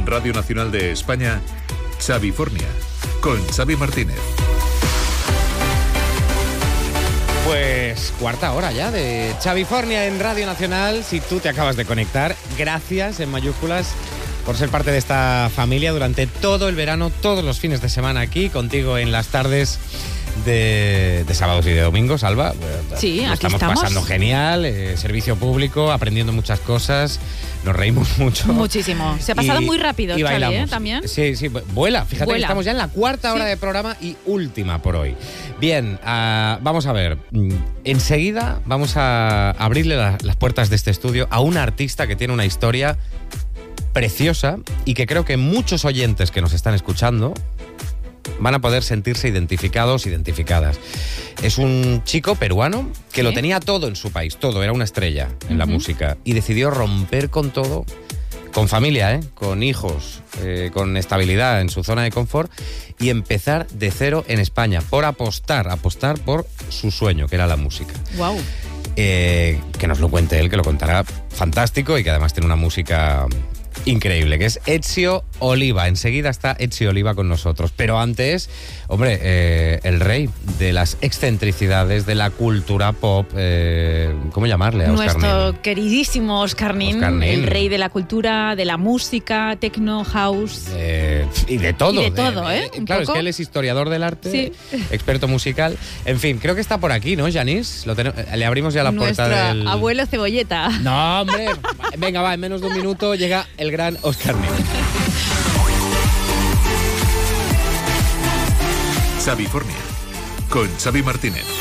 En Radio Nacional de España, Xavifornia, con Xavi Martínez. Pues cuarta hora ya de Xavifornia en Radio Nacional. Si tú te acabas de conectar, gracias en mayúsculas por ser parte de esta familia durante todo el verano, todos los fines de semana aquí, contigo en las tardes de sábados y de domingos, Alba. Sí, aquí estamos. Pasando genial, servicio público, aprendiendo muchas cosas, nos reímos mucho. Muchísimo. Se ha pasado muy rápido, y bailamos. Xavi, ¿también? Sí, vuela. Fíjate que estamos ya en la cuarta hora de programa y última por hoy. Bien, vamos a ver. Enseguida vamos a abrirle las puertas de este estudio a una artista que tiene una historia preciosa y que creo que muchos oyentes que nos están escuchando van a poder sentirse identificados, identificadas. Es un chico peruano que lo tenía todo en su país, todo, era una estrella en la música y decidió romper con todo, con familia, con hijos, con estabilidad en su zona de confort y empezar de cero en España por apostar por su sueño, que era la música. Wow. Que nos lo cuente él, que lo contará fantástico y que además tiene una música increíble, que es Ezio Oliva. Enseguida está Ezio Oliva con nosotros. Pero antes, hombre, el rey de las excentricidades de la cultura pop, ¿cómo llamarle a Óscar Nin? Nuestro queridísimo Óscar Nin, el rey de la cultura, de la música, techno, house. Y de todo. Y de todo, claro, es que él es historiador del arte, sí, experto musical. En fin, creo que está por aquí, ¿no, Yanis? Le abrimos ya la puerta del... Nuestro abuelo Cebolleta. No, hombre. Venga, va, en menos de un minuto llega el gran Óscar Nin. Xavifornia, con Xavi Martínez.